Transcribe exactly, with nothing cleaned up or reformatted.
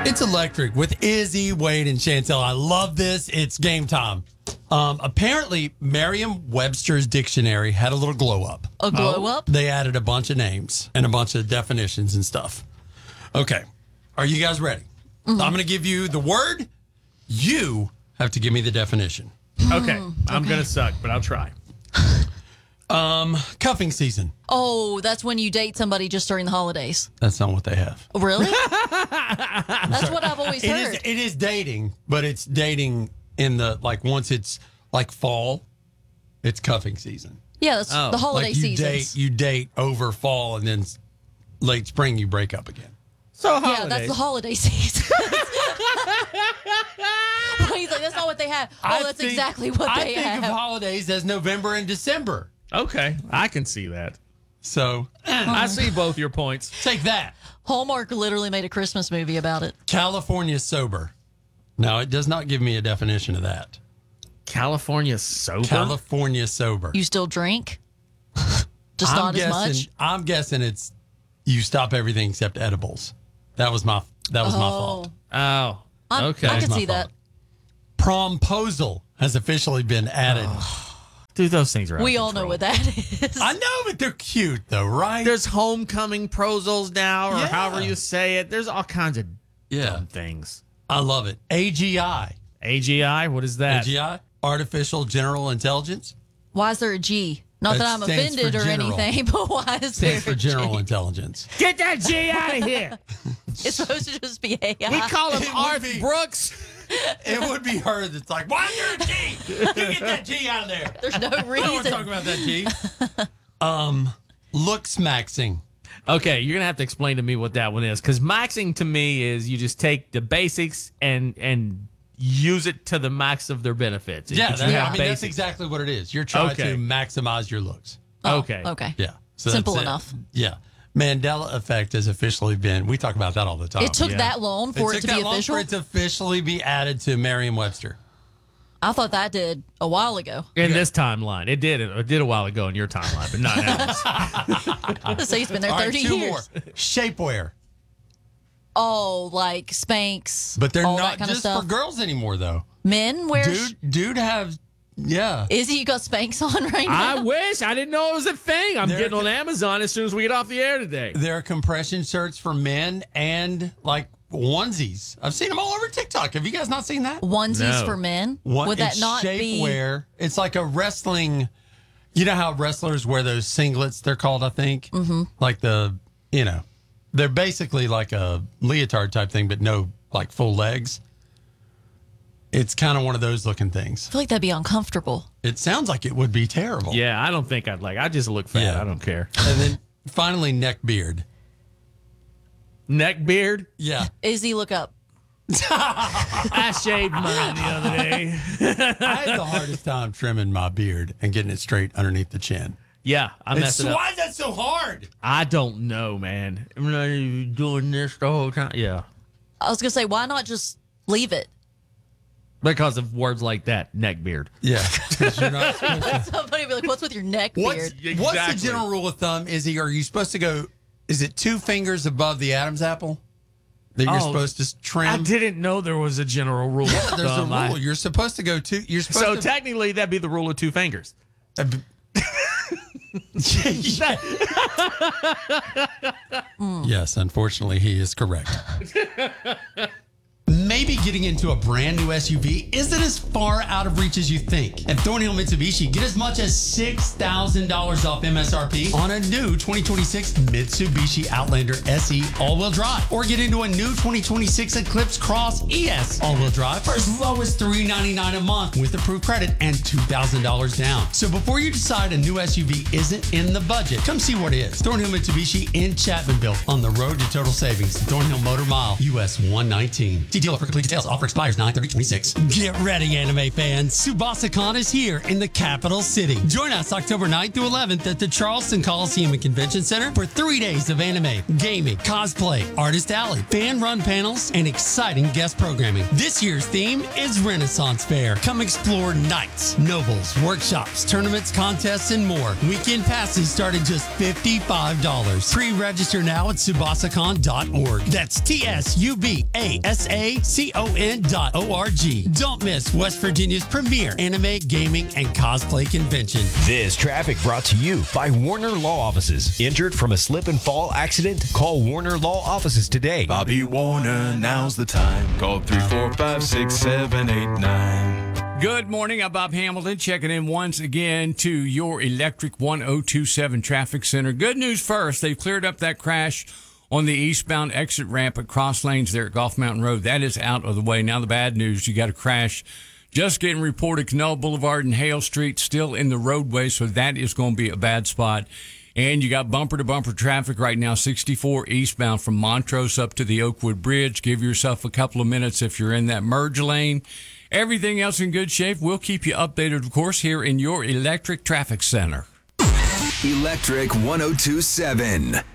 It's electric with Izzy, Wade, and Chantel. I love this. It's game time. Um, apparently, Merriam-Webster's dictionary had a little glow up. A glow oh. up? They added a bunch of names and a bunch of definitions and stuff. Okay. Are you guys ready? Mm-hmm. I'm going to give you the word. You have to give me the definition. Okay. I'm okay. going to suck, but I'll try. Um, cuffing season. Oh, that's when you date somebody just during the holidays. That's not what they have. Really? That's what I've always it heard. Is, it is dating, but it's dating in the, like, once it's like fall, it's cuffing season. Yeah, that's oh. the holiday like you season. Date, you date over fall, and then late spring, you break up again. So holidays. Yeah, that's the holiday season. Well, he's like, that's not what they have. Oh, I that's think, exactly what I they think have. of holidays as November and December. Okay, I can see that. So, I see both your points. Take that. Hallmark literally made a Christmas movie about it. California sober. Now, it does not give me a definition of that. California sober? California sober. You still drink? Just I'm not guessing, as much? I'm guessing it's you stop everything except edibles. That was my that was oh. my fault. Oh, I'm, okay. I can see fault. that. Promposal has officially been added. Oh. Dude, those things are out We of all control. know what that is. I know, but they're cute, though, right? There's homecoming prosals now, or Yeah. however you say it. There's all kinds of yeah. dumb things. I love it. A G I. A G I? What is that? A G I? Artificial General Intelligence. Why is there a G? Not that, That I'm stands offended for or general. anything, but why is there Stands for a General G? Intelligence. Get that G out of here. It's supposed to just be A I. We call him It would Arth be- Brooks. It would be her that's like, why is there a G? You get that G out of there. There's no I don't want to reason. talk about that G. Um, looks maxing. Okay, you're gonna have to explain to me what that one is, because maxing to me is you just take the basics and and use it to the max of their benefits. Yeah, Because that, you I have mean, that's basics. exactly what it is. You're trying Okay. to maximize your looks. Oh, Okay. Okay. Yeah. So Simple that's it. enough. Yeah. Mandela effect has officially been, we talk about that all the time. It took Yeah. that long for it, took to that be long official. for it to officially be added to Merriam-Webster. I thought that did a while ago. In this timeline, it did it did a while ago in your timeline, but not ours. So he's been there All right, thirty two years. more. Shapewear. Oh, like Spanx. But they're all not that kind just of stuff. for girls anymore, though. Men wear. Dude, dude have, yeah. Izzy, you got Spanx on right now? I wish I didn't know it was a thing. I'm There getting could- on Amazon as soon as we get off the air today. There are compression shirts for men and like onesies. I've seen them all over TikTok. Have you guys not seen that? Onesies No. for men. One- Would that it's not be? shapewear. It's like a wrestling. You know how wrestlers wear those singlets? They're called, I think. Mm-hmm. Like the, you know, they're basically like a leotard type thing, but no like full legs. It's kind of one of those looking things. I feel like that'd be uncomfortable. It sounds like it would be terrible. Yeah, I don't think I'd like. I just look fat. Yeah. I don't care. And then finally, neck beard. Neck beard. Yeah. Izzy, look up. I shaved mine the other day. I had the hardest time trimming my beard and getting it straight underneath the chin. Yeah, I It's, messed it up. why is that so hard? I don't know, man. I'm not doing this the whole time. Yeah, I was gonna say, why not just leave it? because of words like that. Neck beard. Yeah. 'Cause you're not supposed to- Somebody would be like, "What's with your neck What's, beard?" what's the Exactly. general rule of thumb? Is he? Are you supposed to go? Is it two fingers above the Adam's apple that you're Oh, supposed to trim? I didn't know there was a general rule. Yeah, of there's a thumb. rule. I- You're supposed to go two. You're supposed so to. technically, that'd be the rule of two fingers. Yes, unfortunately, he is correct. Maybe getting into a brand new S U V isn't as far out of reach as you think. At Thornhill Mitsubishi, get as much as six thousand dollars off M S R P on a new twenty twenty-six Mitsubishi Outlander S E all-wheel drive. Or get into a new twenty twenty-six Eclipse Cross E S all-wheel drive for as low as three hundred ninety-nine dollars a month with approved credit and two thousand dollars down. So before you decide a new S U V isn't in the budget, come see what is. Thornhill Mitsubishi in Chapmanville on the road to total savings. Thornhill Motor Mile, U S one nineteen. See dealer for complete details. Offer expires nine thirty twenty-six. Get ready, anime fans. SubasaCon is here in the capital city. Join us October ninth through eleventh at the Charleston Coliseum and Convention Center for three days of anime, gaming, cosplay, artist alley, fan-run panels, and exciting guest programming. This year's theme is Renaissance Fair. Come explore nights, nobles, workshops, tournaments, contests, and more. Weekend passes start at just fifty-five dollars. Pre-register now at subasacon dot org. That's T S U B A S A C O N dot O R G. Don't miss West Virginia's premier anime, gaming, and cosplay convention. This traffic brought to you by Warner Law Offices. Injured from a slip and fall accident? Call Warner Law Offices today. Bobby Warner, now's the time. Call three four five six seven eight nine. Good morning. I'm Bob Hamilton checking in once again to your Electric one oh two seven Traffic Center. Good news first. They've cleared up that crash on the eastbound exit ramp at Cross Lanes there at Golf Mountain Road. That is out of the way. Now the bad news, you got a crash just getting reported. Canal Boulevard and Hale Street still in the roadway, so that is going to be a bad spot. And you got bumper-to-bumper traffic right now, sixty-four eastbound from Montrose up to the Oakwood Bridge. Give yourself a couple of minutes if you're in that merge lane. Everything else in good shape. We'll keep you updated, of course, here in your Electric Traffic Center. Electric one oh two seven.